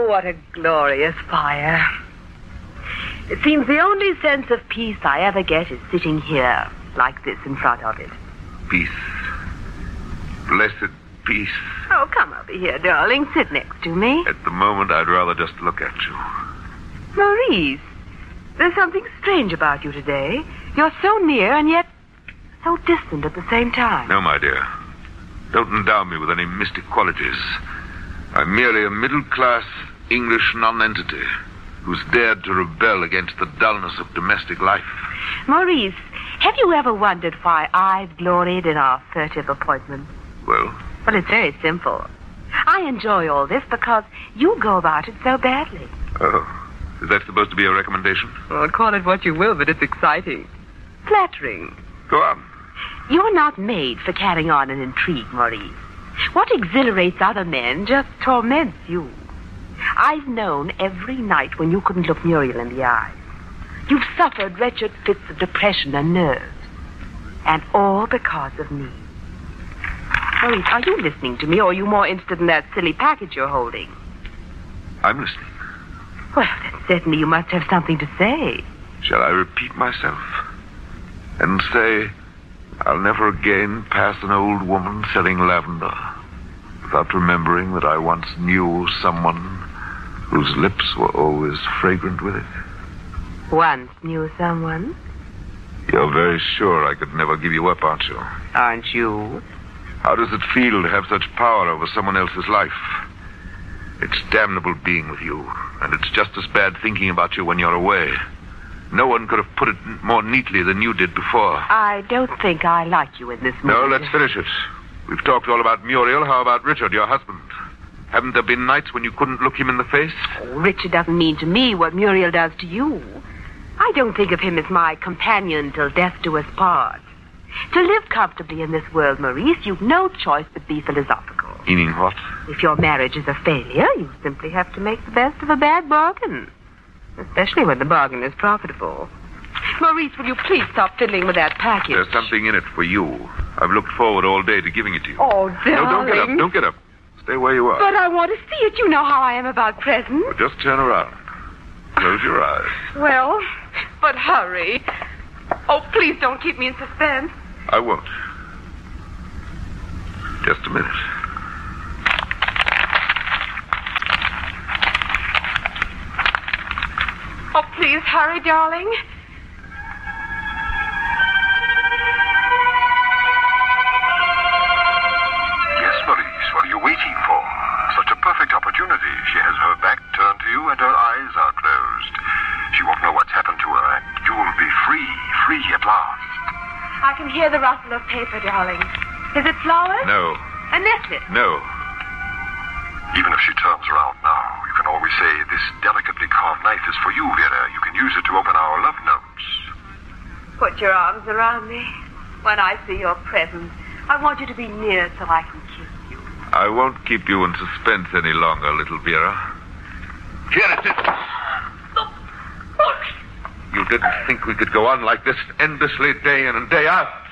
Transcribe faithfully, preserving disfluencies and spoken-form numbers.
Oh, what a glorious fire. It seems the only sense of peace I ever get is sitting here, like this, in front of it. Peace. Blessed peace. Oh, come over here, darling. Sit next to me. At the moment, I'd rather just look at you. Maurice, there's something strange about you today. You're so near and yet so distant at the same time. No, my dear. Don't endow me with any mystic qualities. I'm merely a middle-class English nonentity who's dared to rebel against the dullness of domestic life. Maurice, have you ever wondered why I've gloried in our furtive appointments? Well? Well, it's very simple. I enjoy all this because you go about it so badly. Oh, is that supposed to be a recommendation? Well, call it what you will, but it's exciting. Flattering. Go on. You're not made for carrying on an intrigue, Maurice. What exhilarates other men just torments you. I've known every night when you couldn't look Muriel in the eye. You've suffered wretched fits of depression and nerves. And all because of me. Maurice, are you listening to me, or are you more interested in that silly package you're holding? I'm listening. Well, then certainly you must have something to say. Shall I repeat myself? And say, I'll never again pass an old woman selling lavender without remembering that I once knew someone whose lips were always fragrant with it. Once knew someone? You're very sure I could never give you up, aren't you? Aren't you? How does it feel to have such power over someone else's life? It's damnable being with you, and it's just as bad thinking about you when you're away. No one could have put it more neatly than you did before. I don't think I like you in this mood. No, let's finish it. We've talked all about Muriel. How about Richard, your husband? Haven't there been nights when you couldn't look him in the face? Oh, Richard doesn't mean to me what Muriel does to you. I don't think of him as my companion till death do us part. To live comfortably in this world, Maurice, you've no choice but be philosophical. Meaning what? If your marriage is a failure, you simply have to make the best of a bad bargain. Especially when the bargain is profitable. Maurice, will you please stop fiddling with that package? There's something in it for you. I've looked forward all day to giving it to you. Oh, darling. No, don't get up. Don't get up. Stay where you are. But I want to see it. You know how I am about presents. Well, just turn around. Close your eyes. Well, but hurry. Oh, please don't keep me in suspense. I won't. Just a minute. Oh, please hurry, darling. Yes, Maurice, what are you waiting for? Such a perfect opportunity. She has her back turned to you and her eyes are closed. She won't know what's happened to her, and you'll be free, free at last. I can hear the rustle of paper, darling. Is it flowers? No. A necklace? No. Even if she turns around now, you can always say, this delicately carved knife is for you, Vera. You can use it to open our love notes. Put your arms around me. When I see your presence, I want you to be near so I can kiss you. I won't keep you in suspense any longer, little Vera. Here it is. You didn't think we could go on like this endlessly day in and day out.